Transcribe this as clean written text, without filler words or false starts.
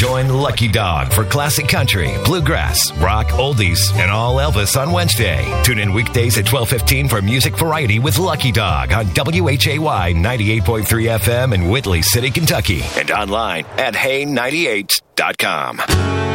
Join Lucky Dog for classic country, bluegrass, rock, oldies, and all Elvis on Wednesday. Tune in weekdays at 12:15 for Music Variety with Lucky Dog on WHAY 98.3 FM in Whitley City, Kentucky, and online at hey98.com.